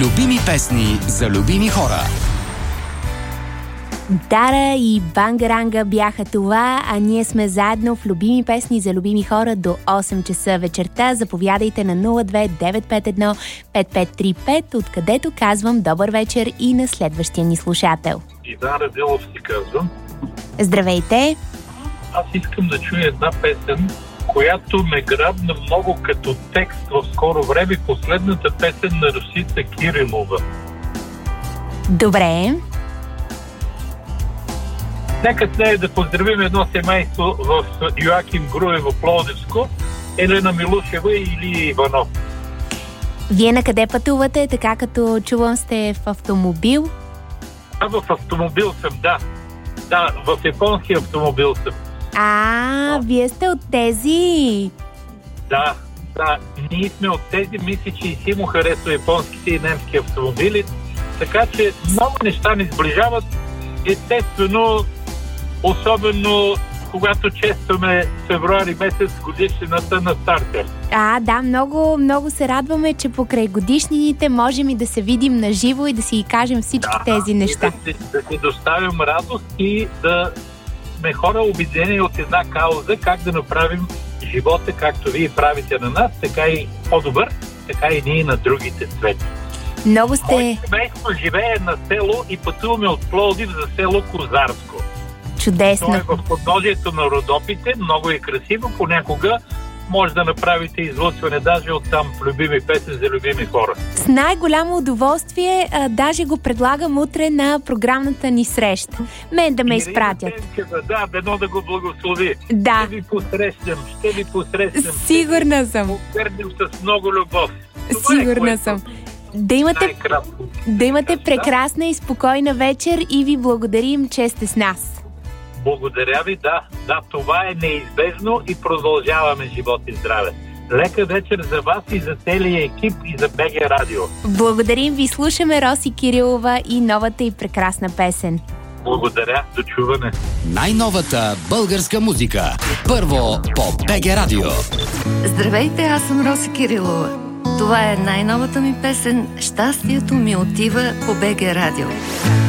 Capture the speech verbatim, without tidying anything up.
Любими песни за любими хора. Дара и Бангаранга бяха това, а ние сме заедно в Любими песни за любими хора до осем часа вечерта. Заповядайте на нула две девет пет едно пет пет три пет, откъдето казвам добър вечер и на следващия ни слушател. Иван Радилов си казвам. Здравейте! Аз искам да чуя една песен, която ме грабна много като текст в скоро време. Последната песен на Росица Кирилова. Добре. Нека с нея да поздравим едно семейство в Йоаким Груево, Пловдивско, Елена Милушева и Илия Иванов. Вие на къде пътувате, така като чувам сте в автомобил? А в автомобил съм, да. Да, в японски автомобил съм. А, вие сте от тези? Да, да. Ние сме от тези, мисля, че и си му харесва японските и немски автомобили. Така че много неща ни сближават. Естествено, особено когато честваме февруари месец годишнината на Стартер. А, да, много, много се радваме, че покрай годишнините можем и да се видим на живо и да си кажем всички да, тези неща. Да, да си доставим радост и да сме хора обединени от една кауза, как да направим живота, както вие правите на нас, така и по-добър, така и ние на другите цвети. Много сте... Моето семейство живее на село и пътуваме от Пловдив за село Козарско. Чудесно. То е в подножието на Родопите, много е красиво, понякога може да направите излъчване даже от там в Любими песни за любими хора. С най-голямо удоволствие, а, даже го предлагам утре на програмната ни среща. Мен да ме изпратят. Да, дано да го благослови. Да. Ще ви посрещам, ще ви посрещам. Сигурна съм. Повернем с много любов. Това Сигурна е, съм. Да имате, да имате прекрасна и спокойна вечер и ви благодарим, че сте с нас. Благодаря ви, да. Да, това е неизбежно и продължаваме живот и здраве. Лека вечер за вас и за целия екип и за БГ Радио. Благодарим ви, слушаме Роси Кирилова и новата и прекрасна песен. Благодаря, до чуване. Най-новата българска музика. Първо по БГ Радио. Здравейте, аз съм Роси Кирилова. Това е най-новата ми песен "Щастието ми отива" по БГ Радио.